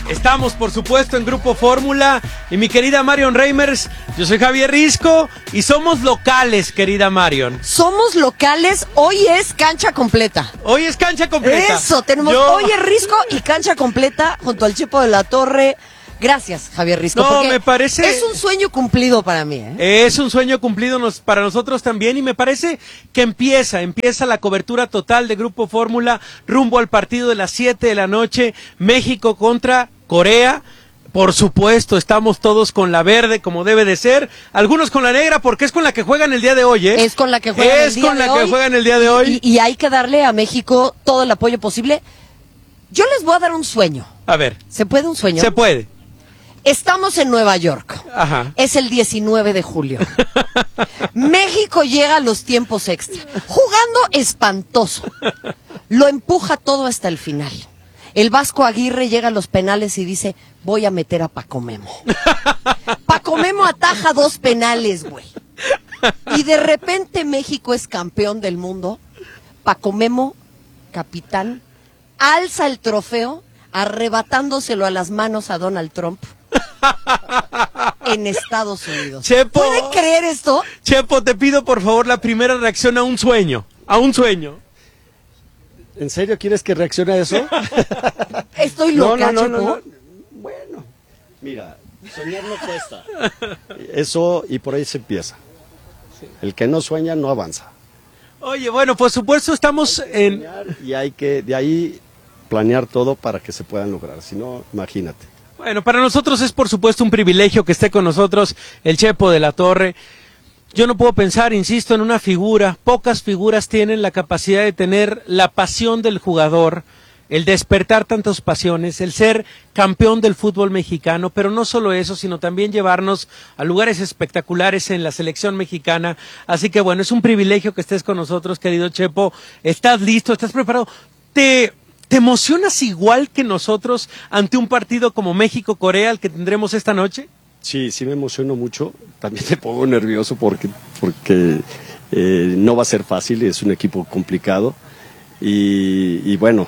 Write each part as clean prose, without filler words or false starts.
Estamos, por supuesto, en Grupo Fórmula y mi querida Marion Reimers, yo soy Javier Risco y somos locales, querida Marion. Somos locales, hoy es cancha completa. Hoy es cancha completa. Eso, tenemos hoy es Risco y cancha completa junto al Chepo de la Torre. Gracias, Javier Risco. No, me parece... Es un sueño cumplido para mí, Es un sueño cumplido para nosotros también y me parece que empieza la cobertura total de Grupo Fórmula rumbo al partido de las 7 de la noche, México contra Corea. Por supuesto, estamos todos con la verde como debe de ser, algunos con la negra porque es con la que juegan el día de hoy, ¿eh? Es con la que juegan el día de hoy. Y hay que darle a México todo el apoyo posible. Yo les voy a dar un sueño. A ver. ¿Se puede un sueño? Se puede. Estamos en Nueva York. Ajá. Es el 19 de julio. México llega a los tiempos extra. Jugando espantoso. Lo empuja todo hasta el final. El Vasco Aguirre llega a los penales y dice, voy a meter a Paco Memo. Paco Memo ataja 2 penales, güey. Y de repente México es campeón del mundo. Paco Memo, capitán, alza el trofeo arrebatándoselo a las manos a Donald Trump. En Estados Unidos. Chepo, ¿pueden creer esto? Chepo, te pido por favor la primera reacción a un sueño. A un sueño. ¿En serio quieres que reaccione a eso? Estoy loca, no, Chepo. Bueno, mira, soñar no cuesta. Eso, y por ahí se empieza. El que no sueña no avanza. Oye, bueno, por supuesto estamos en... Y hay que de ahí planear todo para que se puedan lograr. Si no, imagínate. Bueno, para nosotros es por supuesto un privilegio que esté con nosotros el Chepo de la Torre. Yo no puedo pensar, insisto, en una figura. Pocas figuras tienen la capacidad de tener la pasión del jugador, el despertar tantas pasiones, el ser campeón del fútbol mexicano, pero no solo eso, sino también llevarnos a lugares espectaculares en la selección mexicana. Así que bueno, es un privilegio que estés con nosotros, querido Chepo. ¿Estás listo? ¿Estás preparado? ¿Te emocionas igual que nosotros ante un partido como México-Corea, el que tendremos esta noche? Sí, sí me emociono mucho. También me pongo nervioso porque no va a ser fácil, es un equipo complicado. Y bueno,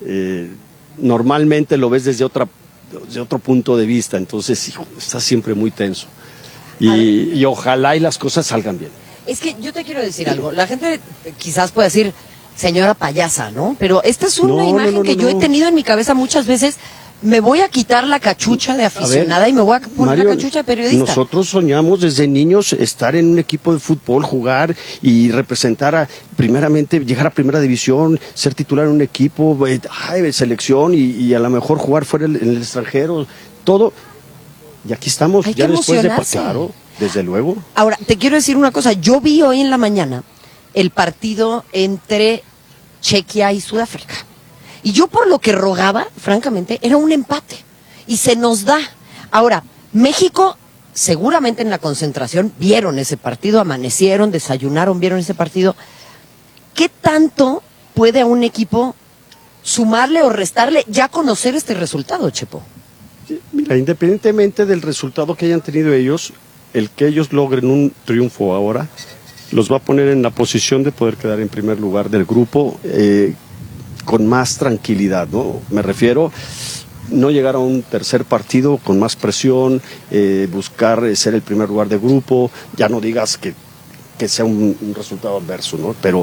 normalmente lo ves desde otro punto de vista, entonces estás siempre muy tenso. Y ojalá y las cosas salgan bien. Es que yo te quiero decir algo. La gente quizás puede decir, señora payasa, ¿no? Pero esta es una imagen que yo he tenido en mi cabeza muchas veces. Me voy a quitar la cachucha de aficionada y me voy a poner la cachucha de periodista. Nosotros soñamos desde niños estar en un equipo de fútbol, jugar y representar primeramente, llegar a primera división, ser titular en un equipo, selección y a lo mejor jugar fuera en el extranjero, todo. Y aquí estamos, ya después de... Claro, desde luego. Ahora, te quiero decir una cosa. Yo vi hoy en la mañana el partido entre Chequia y Sudáfrica. Y yo por lo que rogaba, francamente, era un empate. Y se nos da. Ahora, México, seguramente en la concentración, vieron ese partido, amanecieron, desayunaron, vieron ese partido. ¿Qué tanto puede a un equipo sumarle o restarle ya conocer este resultado, Chepo? Sí, mira, independientemente del resultado que hayan tenido ellos, el que ellos logren un triunfo ahora, los va a poner en la posición de poder quedar en primer lugar del grupo, con más tranquilidad, ¿no? Me refiero, no llegar a un tercer partido con más presión, buscar ser el primer lugar de grupo, ya no digas que sea un resultado adverso, ¿no? Pero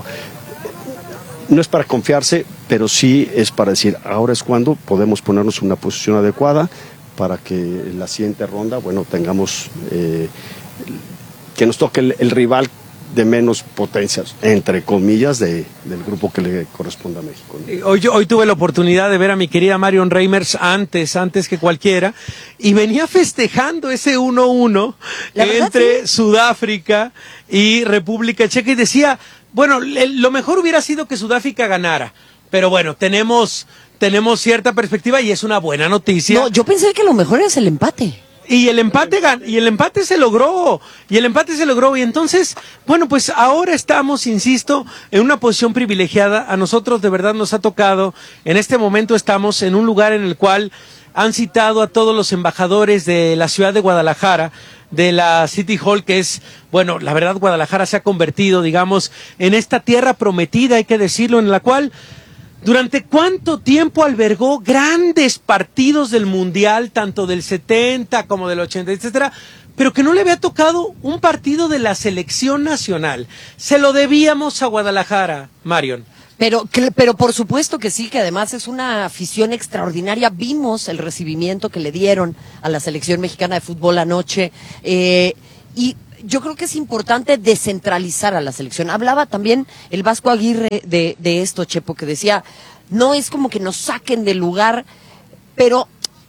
no es para confiarse, pero sí es para decir, ahora es cuando podemos ponernos en una posición adecuada para que en la siguiente ronda, bueno, tengamos, que nos toque el rival de menos potencias, entre comillas, del grupo que le corresponde a México, ¿no? Hoy tuve la oportunidad de ver a mi querida Marion Reimers antes que cualquiera, y venía festejando ese 1-1 entre Sudáfrica y República Checa, y decía, bueno, lo mejor hubiera sido que Sudáfrica ganara, pero bueno, tenemos cierta perspectiva y es una buena noticia. No, yo pensé que lo mejor es el empate. Y el empate se logró, y entonces, bueno, pues ahora estamos, insisto, en una posición privilegiada. A nosotros de verdad nos ha tocado, en este momento estamos en un lugar en el cual han citado a todos los embajadores de la ciudad de Guadalajara, de la City Hall, que es, bueno, la verdad Guadalajara se ha convertido, digamos, en esta tierra prometida, hay que decirlo, en la cual ¿Durante cuánto tiempo albergó grandes partidos del Mundial, tanto del 70 como del 80, etcétera, pero que no le había tocado un partido de la selección nacional? Se lo debíamos a Guadalajara, Marion. Pero por supuesto que sí, que además es una afición extraordinaria. Vimos el recibimiento que le dieron a la selección mexicana de fútbol anoche, y yo creo que es importante descentralizar a la selección. Hablaba también el Vasco Aguirre de esto, Chepo, que decía, no es como que nos saquen del lugar, pero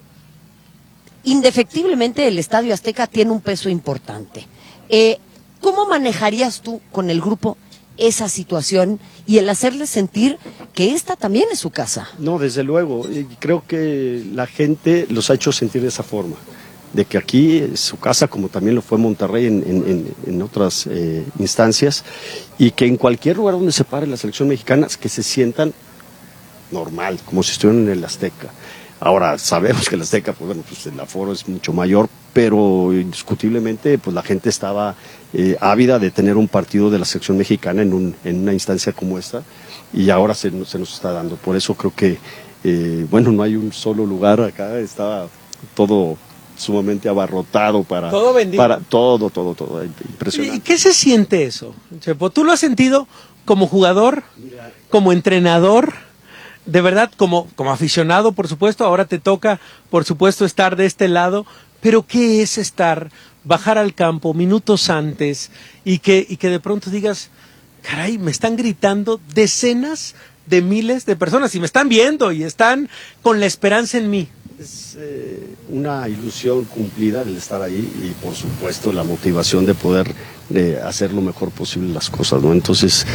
indefectiblemente el Estadio Azteca tiene un peso importante. ¿Cómo manejarías tú con el grupo esa situación y el hacerles sentir que esta también es su casa? No, desde luego, y creo que la gente los ha hecho sentir de esa forma, de que aquí es su casa, como también lo fue Monterrey en otras instancias, y que en cualquier lugar donde se pare la selección mexicana, que se sientan normal, como si estuvieran en el Azteca. Ahora, sabemos que el Azteca, pues bueno, pues el aforo es mucho mayor, pero indiscutiblemente pues la gente estaba ávida de tener un partido de la selección mexicana en una instancia como esta, y ahora se nos está dando. Por eso creo que, bueno, no hay un solo lugar acá, estaba todo sumamente abarrotado para todo vendido, para todo, impresionante. ¿Y qué se siente eso, Chepo? ¿Tú lo has sentido como jugador, como entrenador, de verdad, como aficionado, por supuesto? Ahora te toca, por supuesto, estar de este lado, pero ¿qué es bajar al campo minutos antes y que de pronto digas, caray, me están gritando decenas de miles de personas y me están viendo y están con la esperanza en mí? Es una ilusión cumplida el estar ahí, y por supuesto la motivación de poder hacer lo mejor posible las cosas, ¿no? Entonces,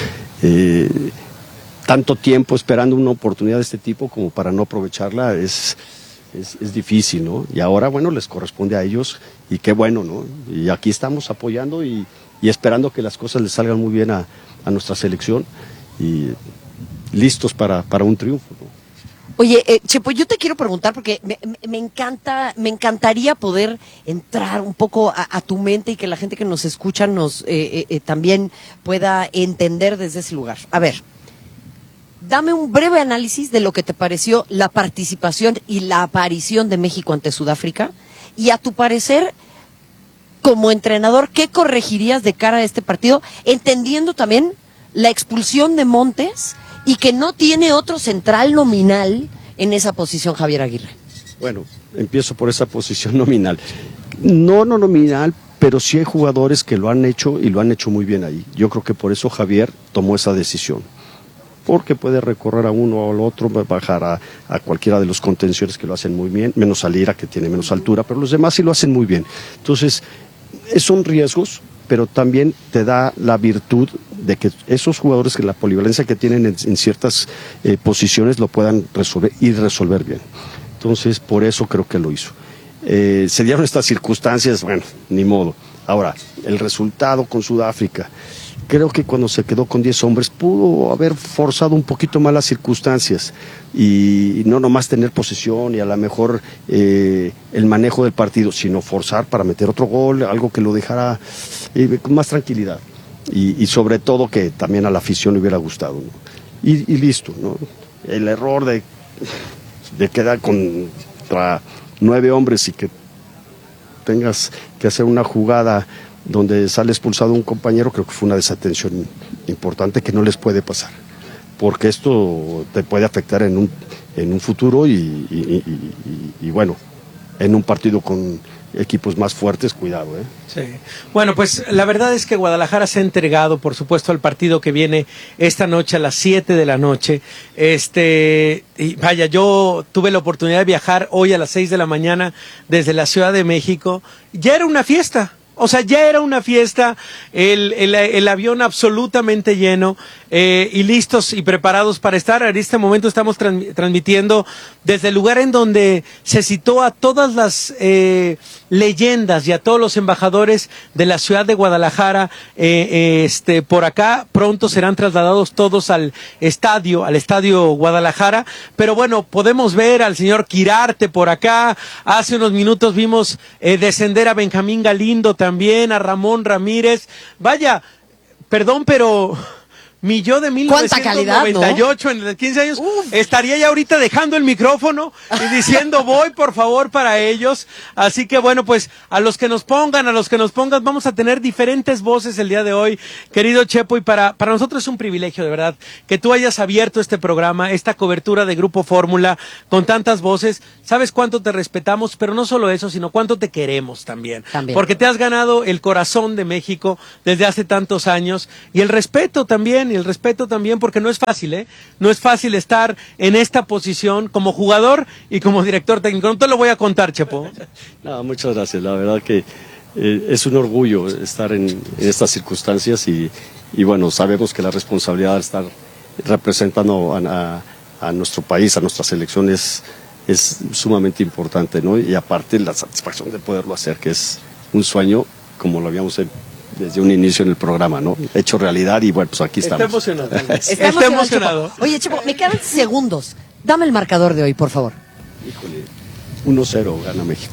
tanto tiempo esperando una oportunidad de este tipo como para no aprovecharla es difícil, ¿no? Y ahora, bueno, les corresponde a ellos, y qué bueno, ¿no? Y aquí estamos apoyando y esperando que las cosas les salgan muy bien a nuestra selección, y listos para un triunfo, ¿no? Oye, Chepo, yo te quiero preguntar, porque me encantaría poder entrar un poco a tu mente y que la gente que nos escucha también pueda entender desde ese lugar. A ver, dame un breve análisis de lo que te pareció la participación y la aparición de México ante Sudáfrica, y a tu parecer, como entrenador, ¿qué corregirías de cara a este partido, entendiendo también la expulsión de Montes y que no tiene otro central nominal en esa posición, Javier Aguirre? Bueno, empiezo por esa posición nominal. No nominal, pero sí hay jugadores que lo han hecho y lo han hecho muy bien ahí. Yo creo que por eso Javier tomó esa decisión, porque puede recorrer a uno o al otro, bajar a cualquiera de los contenciones que lo hacen muy bien, menos a Lira, que tiene menos altura, pero los demás sí lo hacen muy bien. Entonces, son riesgos, pero también te da la virtud de que esos jugadores, que la polivalencia que tienen en ciertas posiciones, lo puedan resolver bien. Entonces, por eso creo que lo hizo. Se dieron estas circunstancias, bueno, ni modo. Ahora, el resultado con Sudáfrica, creo que cuando se quedó con 10 hombres pudo haber forzado un poquito más las circunstancias y no nomás tener posesión y a lo mejor el manejo del partido, sino forzar para meter otro gol, algo que lo dejara con más tranquilidad, y sobre todo que también a la afición le hubiera gustado, ¿no? Y listo, ¿no? El error de quedar contra 9 hombres y que tengas que hacer una jugada donde sale expulsado un compañero, creo que fue una desatención importante que no les puede pasar, porque esto te puede afectar en un futuro y bueno, en un partido con equipos más fuertes, cuidado, ¿eh? Sí. Bueno, pues la verdad es que Guadalajara se ha entregado, por supuesto, al partido que viene esta noche a las 7 de la noche. Y vaya, yo tuve la oportunidad de viajar hoy a las 6 de la mañana desde la Ciudad de México. Ya era una fiesta. O sea, ya era una fiesta, el avión absolutamente lleno, y listos y preparados para estar. En este momento estamos transmitiendo desde el lugar en donde se citó a todas las leyendas y a todos los embajadores de la ciudad de Guadalajara. Por acá pronto serán trasladados todos al estadio Guadalajara. Pero bueno, podemos ver al señor Quirarte por acá. Hace unos minutos vimos descender a Benjamín Galindo también, a Ramón Ramírez. Vaya, perdón, pero Mi yo de ¿Cuánta calidad, 1998 en los 15 años estaría ya ahorita dejando el micrófono y diciendo voy por favor para ellos. Así que bueno, pues a los que nos pongan, vamos a tener diferentes voces el día de hoy, querido Chepo, y para nosotros es un privilegio de verdad que tú hayas abierto este programa, esta cobertura de Grupo Fórmula con tantas voces. Sabes cuánto te respetamos, pero no solo eso, sino cuánto te queremos también. Porque te has ganado el corazón de México desde hace tantos años y el respeto también, porque no es fácil, ¿eh? No es fácil estar en esta posición como jugador y como director técnico. No te lo voy a contar, Chepo. No, muchas gracias. La verdad que es un orgullo estar en estas circunstancias y bueno, sabemos que la responsabilidad de estar representando a nuestro país, a nuestras elecciones, es sumamente importante, ¿no? Y aparte la satisfacción de poderlo hacer, que es un sueño, como lo habíamos desde un inicio en el programa, ¿no? Hecho realidad y bueno, pues aquí estamos. Está emocionado. Oye, Chepo, me quedan segundos. Dame el marcador de hoy, por favor. Híjole, 1-0 gana México.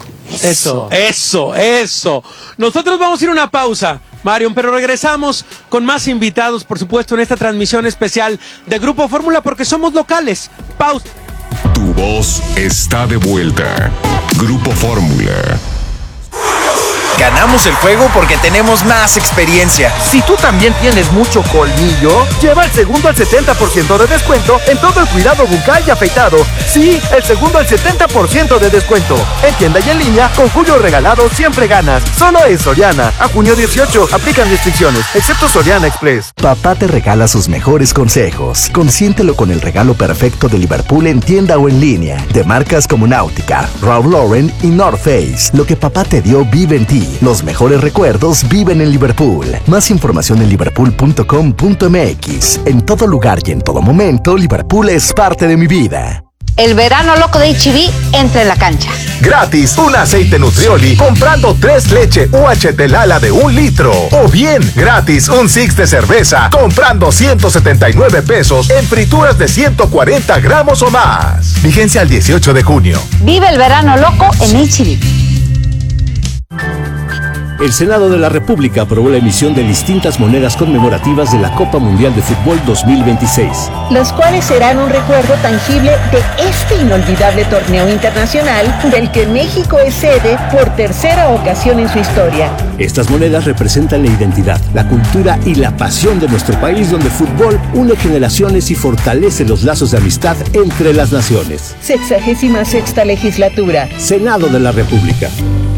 Eso. Nosotros vamos a ir a una pausa, Marion, pero regresamos con más invitados, por supuesto, en esta transmisión especial de Grupo Fórmula, porque somos locales. Pausa. Tu voz está de vuelta. Grupo Fórmula. Ganamos el juego porque tenemos más experiencia. Si tú también tienes mucho colmillo, lleva el segundo al 70% de descuento en todo el cuidado bucal y afeitado. Sí, el segundo al 70% de descuento. En tienda y en línea, con Julio Regalado siempre ganas. Solo en Soriana. A junio 18, aplican restricciones, excepto Soriana Express. Papá te regala sus mejores consejos. Consiéntelo con el regalo perfecto de Liverpool en tienda o en línea. De marcas como Nautica, Ralph Lauren y North Face. Lo que papá te dio vive en ti. Los mejores recuerdos viven en Liverpool. Más información en liverpool.com.mx. En todo lugar y en todo momento, Liverpool es parte de mi vida. El verano loco de H-E-B entra en la cancha. Gratis, un aceite Nutrioli comprando 3 leche UHT Lala de 1 litro. O bien, gratis, un six de cerveza comprando 179 pesos en frituras de 140 gramos o más. Vigencia al 18 de junio. Vive el verano loco en H-E-B. El Senado de la República aprobó la emisión de distintas monedas conmemorativas de la Copa Mundial de Fútbol 2026. Los cuales serán un recuerdo tangible de este inolvidable torneo internacional del que México es sede por tercera ocasión en su historia. Estas monedas representan la identidad, la cultura y la pasión de nuestro país, donde el fútbol une generaciones y fortalece los lazos de amistad entre las naciones. 66ª legislatura. Senado de la República.